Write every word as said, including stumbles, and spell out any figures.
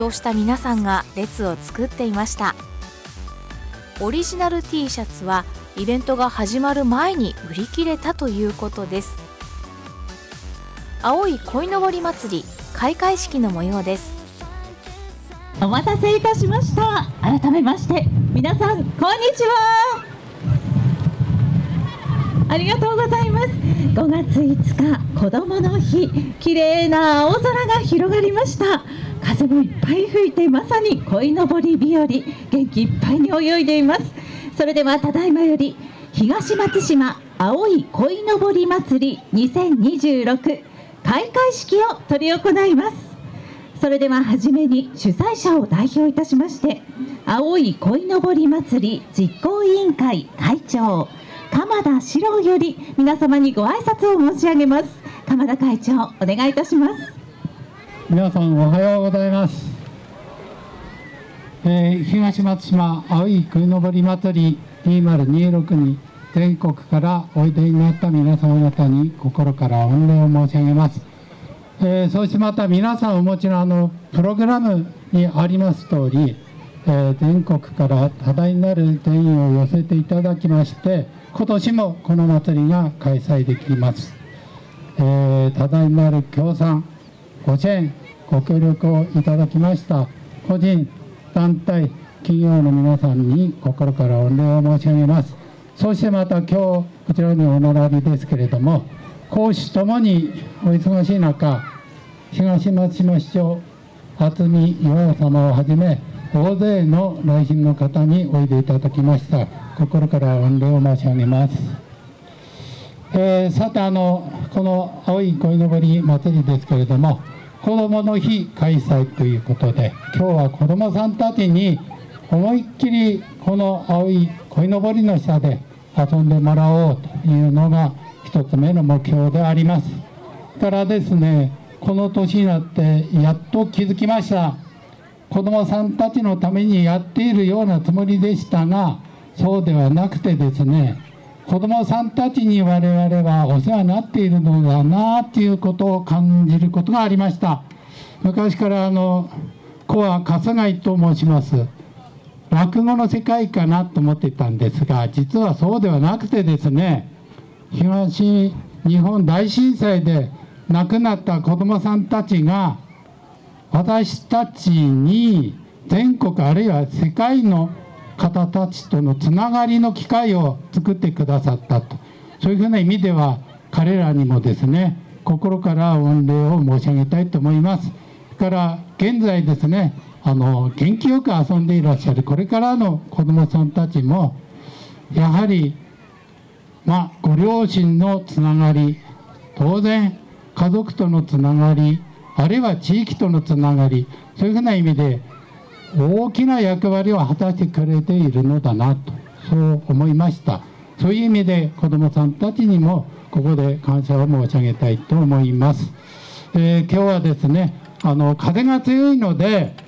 そうした皆さんが列を作っていました。オリジナル T シャツはイベントが始まる前に売り切れたということです。青い鯉のぼり祭り開会式の模様です。 お待たせいたしました。改めまして皆さんこんにちは。ありがとうございます。ごがついつか子どもの日、綺麗な青空が広がりました。風もいっぱい吹いて、まさに鯉のぼり日和、元気いっぱいに泳いでいます。それではただいまより東松島青い鯉のぼり祭りにせんにじゅうろく開会式を執り行います。それでははじめに主催者を代表いたしまして、青い鯉のぼり祭り実行委員会会長鎌田史郎より皆様にご挨拶を申し上げます。鎌田会長、お願いいたします。 皆さんおはようございます。えー、東松島青い鯉のぼり祭りにせんにじゅうろくに全国からおいでになった皆様方に心から御礼を申し上げます。えー、そしてまた皆さんお持ちのあのプログラムにあります通り、えー、全国から多大なる善意を寄せていただきまして、今年もこの祭りが開催できます。えー、多大なる協賛、ご支援、ご協力をいただきました個人、団体、企業の皆さんに心から御礼を申し上げます。そしてまた今日こちらにお並びですけれども、公私ともにお忙しい中、東松島市長渥美岩様をはじめ大勢の来賓の方においでいただきました。心から御礼を申し上げます。えー、さてあのこの青い鯉のぼり祭りですけれども、子どもの日開催ということで、今日は子どもさんたちに思いっきりこの青い鯉のぼりの下で遊んでもらおうというのが一つ目の目標であります。からですね、この年になってやっと気づきました。子どもさんたちのためにやっているようなつもりでしたが、そうではなくてですね、子どもさんたちに我々はお世話になっているのだなということを感じることがありました。昔からあの子は春日井と申します。落語の世界かなと思っていたんですが、実はそうではなくてですね、東日本大震災で亡くなった子どもさんたちが私たちに全国あるいは世界の方たちとのつながりの機会を作ってくださったと、そういうふうな意味では彼らにもですね、心から御礼を申し上げたいと思います。それから現在ですね、あの元気よく遊んでいらっしゃるこれからの子どもさんたちもやはり、まあ、ご両親のつながり、当然家族とのつながり、あるいは地域とのつながり、そういうふうな意味で大きな役割を果たしてくれているのだなと、そう思いました。そういう意味で子どもさんたちにもここで感謝を申し上げたいと思います。えー、今日はですね、あの風が強いので